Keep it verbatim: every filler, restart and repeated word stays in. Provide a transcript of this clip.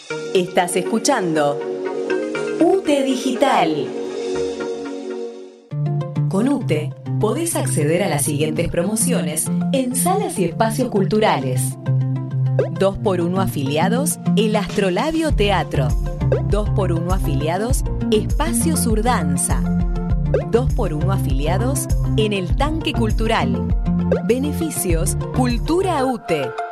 Estás escuchando UTE Digital. Con UTE podés acceder a las siguientes promociones en salas y espacios culturales. dos por uno afiliados, el Astrolabio Teatro. dos por uno afiliados, Espacio Surdanza. dos por uno afiliados en el Tanque Cultural. Beneficios Cultura UTE.